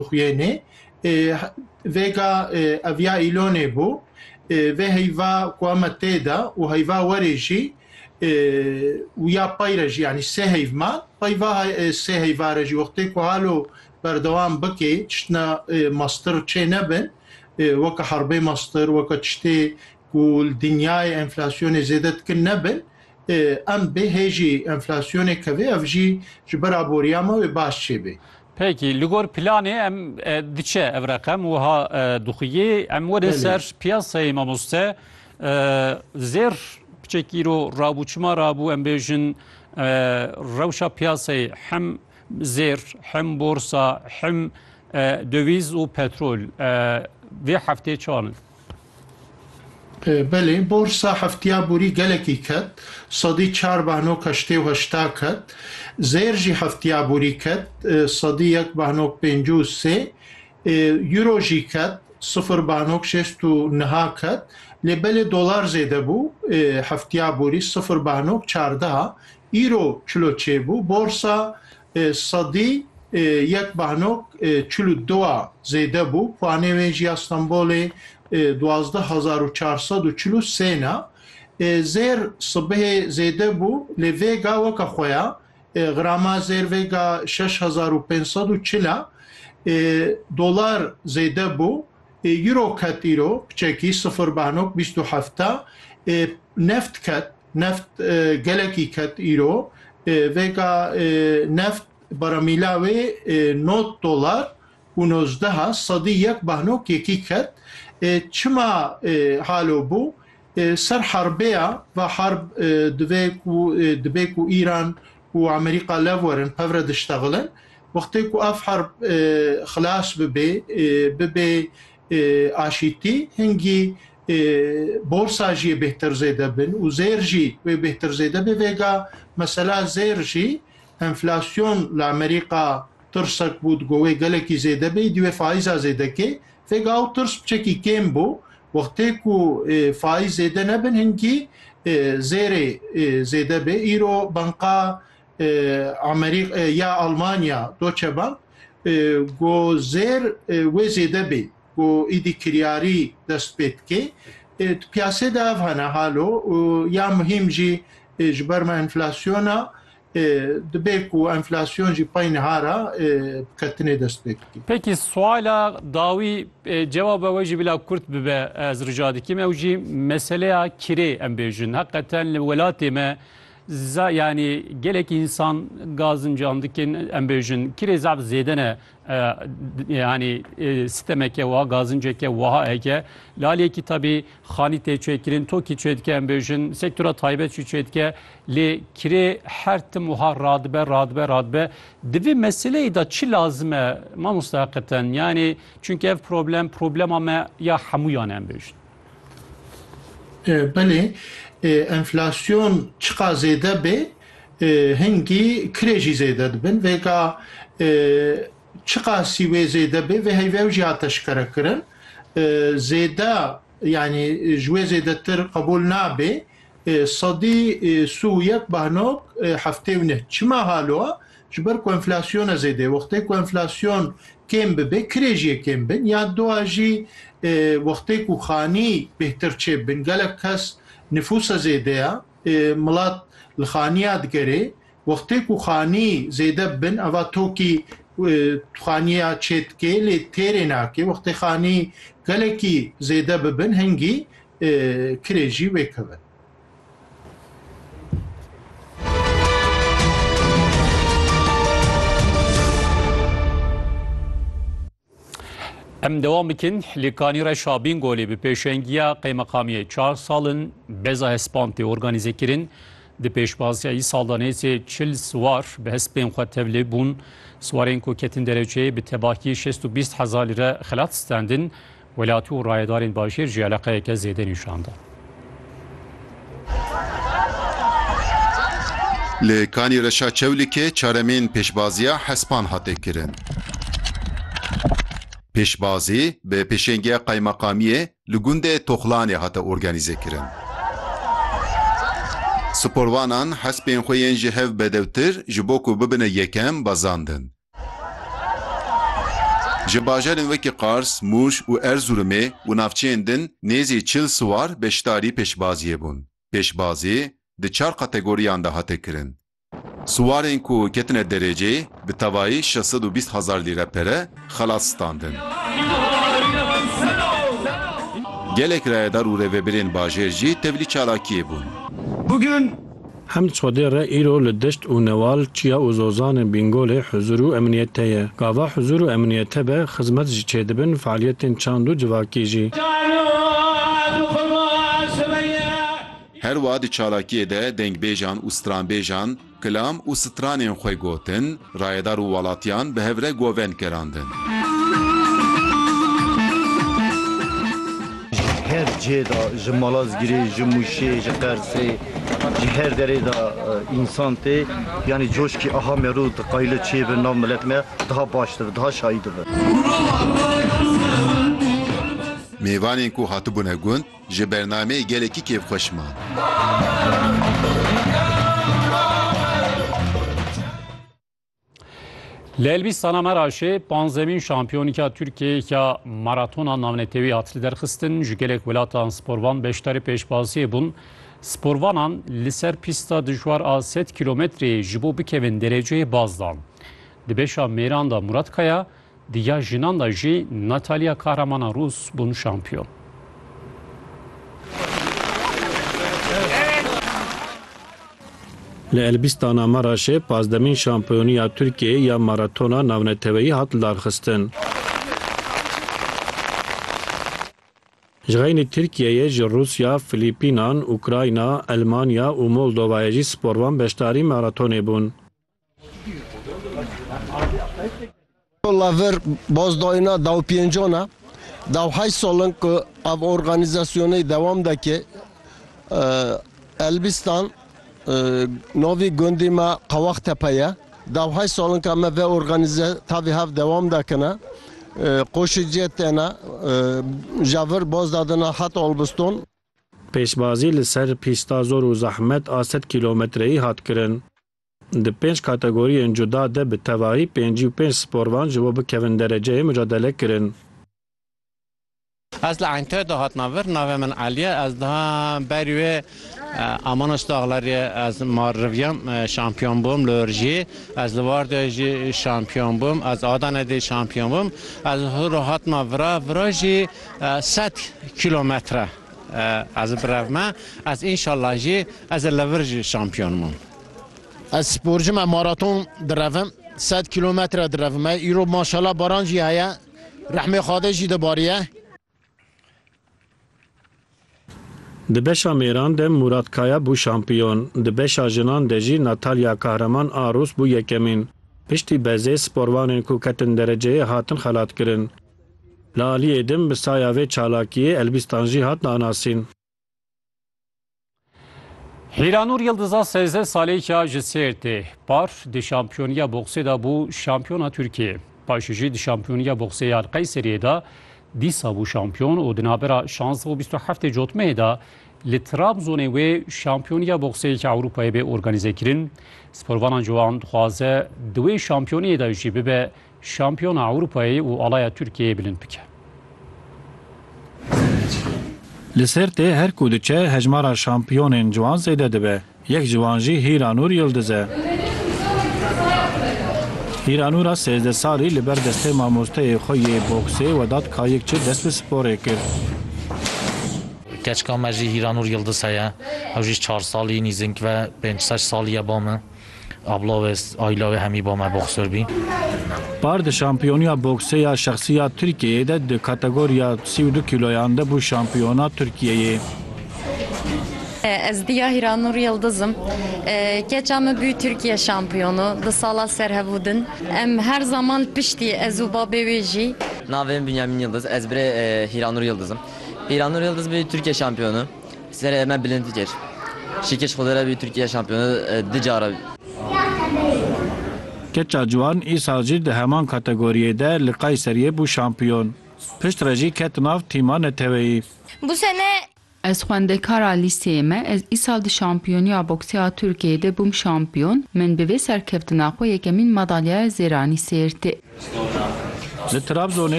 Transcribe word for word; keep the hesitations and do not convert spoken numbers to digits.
xuyênê vêga eviya îlonê bû vê heyva ku em tê de û heyva werê jî wiya pey re jî yanî sê heyvman peyva sê heyva re jî wextê ku halo berdewam bike tiştine mastir çê nebin weka herbê mastir weka tiştê ku li dinyayê enflasyonê zêde dikin nebin em bê hêjî enflasyonê kevê ev jî ji ber aboriya me wê baş çêbê. Peki, li gor planê em diçe ev reqem wiha dixuyê em were ser piyasayê mamoste zêr piçekî îro rabû çima rabû em bêjin rewşa piyasayê hem zêr hem borsa hem döviz û petrol vê heftê çanin. Belê, borsa heftiya borî gelekî ket, sedî çar behnok heştê û heşta ket, zêr jî heftiya borî ket, sedî yek behnok pêncî û sê, euro jî ket, sıfır behnok şeşt û niha ket, lê belê dolar zêde bû, heftiya borî sıfır behnok çardeha, îro çilo çêbû, borsa sedî yek behnok çilo doa zêde bû, puanê wê jî ya Stenbolê دوازده هزار و چهارصد و چهل و سه نا زیر صبح زیده بو لویگا وکا خویا غراما زیر ویگا شش هزار و پانصد و چهل دلار زیده بو یورو کت ایرو چکی صفر بانوک بیست و هفت نفت کت نفت گلکی کت ایرو ویگا نفت برمیلاوی نوت دلار و نوزده صدی یک بانوک یکی کت çima halo bû ser herbeya ve herb divê ku divê ku İran û Amerîka lev werin pevre dişteğilin wextê ku ev herb xilas bibe bibe aşîtî hingî borsa jî bêhtir zêde bin û zêr jî wê bêhtir zêde be vêga mesela zêr jî enflasyon li Amerîka tirsek bû digo wê gelekî zêde be divê faiza zêdekê vêga ew tirs piçekî kêm bû wextê ku faiz zêde nebin hingî zêrê zêde bê îro banka Amerîka ya Almanya Deutsche Bank got zêr wê zêde bê got îdî kiryarî dest pê dike piyasê de ev hene halo ya muhîm jî ji ber me enflasyona dibê ku enflasyon jî pey nihara ketinê dest pê dike. Peki suala dawî cevaba we jî bila Kurt bibe ez rica dikim ew jî meseleya kirê em bêjin heqeten li welatê me yani gelek insan gazın can dikin em bêjin kirê zav zêde ne yani sistemeke wa gazinceke waha eke laliyekî tabî xanî tê çêkirin tokî çêdike em bêjin sektora taybet jî çêdike lê kirê her tim wiha radibe radibe radibe divê meseleyê da çi lazim e mamoste heqeten yani çünkü ev problem problema me ya hemûyan em bêjin. Belê enflasyon çiqa zêde bê hingî kirê jî zêde dibin vêga çiqasî wê zêde bê vê heyvew jî hate şikerekirin zêde yani ji wê zêdetir qebûl nabe sedî sû yek behnok heftê û neh çima haloa ji ber ku enflasyona zêde wextê ku enflasyon kêm bibe kirê jî kêm bin ya doa jî wextê ku xanî bêhtir çêbin gelek kes nüfusa zêde ya milat li xaniya digerê wextê ku xanî zêde bin eva tokî xaniya çêdike lê têrê nake wextê xanî gelekî zêde bibin hingî kirê jî wê keve. Em devam bikin li Kanîra Şabîngolê bi pêşengiya qeymeqamiyê çar salin beza hespantê organize kirin di pêşbaziya î saldanêsê çil swar bi hespên xwe tevlî bûn swarên ku ketin derewçeyê bi tebahiyê şêst û bîst hezar lîre xelat standin welatî û rayedarên Başêr jî eleqeyeke zêde nîşanda. Li Kanîra Şaçewlikê çaremên pêşbaziya hespan hate kirin. Pêşbazî bi pêşengiya qeymeqamiyê li gundê Toxlanê hate organize kirin. Sporvanan hespên xwe yên ji hev bedewtir ji bo ku bibine yekem bazandin. Ji bajarên wekî Qars, Mûş û Erzurumê û navçeyên din nêzî çil swar beşdarî pêşbaziyê bûn. Pêşbazî di çar kategoriyan de hate kirin. Swarên ku ketine dereceyê bi tevahî şeş sed û bîst hezar lîre pere xelat standin. Gelek rayedar û rêveberên bajêr jî tevlî çalakiyê bûn. Bugün Hem çodê re îro li deşt û newal çiya û zozanên Bingolê huzur û emniyetê ye. Gava huzur û emniyetê be xizmet jî çêdibin faaliyetên çand û civakî jî. Her wa di çalakiyê de dengbêjan û stranbêjan, kilam û stranên xwe gotin, rayedar û welatiyan bi hev re goven kerandin. Her cêda ji Malazgirê, ji Mûşê, ji Qersê, ji her derê de insan tê, yanî coşkî aha merû di qayîle çêbir nav millet me daha baş dibe, daha şahî dibe. Mêvanên ku hatibûne gund ji bernameyê gelekî kêfxweş man. Li Elbîstana Meraşê panzdehemîn şampiyonîka Tirkiyeyê ya maratona navnetewî hat derxistin ji gelek welatan sporvan beşdarî pêşbaziyê bûn. Sporvanan li ser pîsta dijwar a sed kilometreyê ji bo bikevin dereceyê baz dan. Di beşa mêran da Murat Kaya, di ya jinan da jî Natalya Kahramana Rus bûn şampiyon. Li Elbîstana Meraşê panzdehemîn şampiyoniya Tirkiyeyê ya maratona navnetewî hat darxistin. Ji xeynî Tirkiyeyê ji Rusya, Filîpînan, Ukrayna, Almanya û Moldovayê jî sporvan beşdarî maratonê bûn. Laver bozdayına dawpêncana dawhay solin ku ev organizasyonê dewam dike Elbîstan novî gundî me Qewaqtepe'ye dawhay solin ku me ve organize tavî hev dewam dikine qoşîciyê têne javir bozdadina hat Elbîstan. Pêşbazî li ser pîsta zor û zehmet a sed kilometreyî hat kirin. Di pênc kategoriyên cuda de bi tevahî pêncî û pênc sporvan ji bo bikevin dereceyê mücadele kirin. Ez li Eynterê de hatna vir, navê min Eliye, ez daha berî wê Amanos dağlarê ez mariviyam şampiyon bûm li Örjî, ez li war de jî şampiyon bûm, ez Adanê de şampiyon bûm, ez hûr hatna vira, vira jî sed kilometre ez birevme, ez înşallah jî ez li vir jî şampiyon bûm. Ez sporcu me maraton direvim, sed kilometre direvim. İro maşallah baran jî heye, rehmê Xwedê jî dibariye. Di beşa mêran de Murat Kaya bû şampiyon. Di beşa jinan de jî Natalya Kahraman a Rus bû yekemîn. Piştî bezê sporvanên ku ketin dereceyê hatin xelat kirin. Li aliyê din bi saya vê çalakiyê Elbîstan jî hat danasîn. Hiranur Yıldız'a sezde salêka ji Sêrtê par di şampiyoniya boksê da bû şampiyona Tirkiye. Paşê jî di şampiyoniya boksê ya Qeyseriyê da dîsa bû şampiyon û di navbera şanslı û bîst û heftê cotmeyê da li Trabzonê wê şampiyoniya bokseyeke Ewropayê bê organize kirin. Sporvanan ciwan dixwaze di wê şampiyoniyê de jî bibe şampiyona Ewropayê û alaya Tirkiyeyê bilind bike. Li Sêrtê her ku diçe hejmara şampiyonên ciwan zêde dibe. Yek ciwan jî Hiranur Yıldız e. Hiranura sêzde salî li ber destê mamosteyê xwe yê boksê Vedat Kayıkçı dest bi sporê kir. Keçka me jî Hiranur Yıldız heye. Ew jî çar salî nîzing ve pênc seş salî ba me. Abla wê ayla wê hemî ba me boksör bî. Par di şampiyoniya boksê ya şexsiya Tirkiyeyê de di kategoriya sî û du kiloyan de bû şampiyona Tirkiyeyê. Ez diya Hiranur Yıldız'ım. Geçen me büyük Türkiye şampiyonu. Di sala serhevudin. Em her zaman piştî ez û babê wê jî. Navêm Bünyamin Yıldız. Ez birê Hiranur Yıldız'ım. Hiranur Yıldız bir Türkiye şampiyonu. Serê me bilind dikir. Şîkeş xwedê bir Türkiye şampiyonu di cara. Keça ciwan îsal jî di heman kategoriyê de li Qeyseriyê bû şampiyon. Pişt re jî ket nav tîma neteweyî. Bu sene ez xwendekara lîseyê me, ez îsal di şampiyoniya boksêya Tirkiyeyê bûm şampiyon. Min bi vê serkeftina xwe yekemîn madalyaya zêranî sêrtê. Li Trabzonê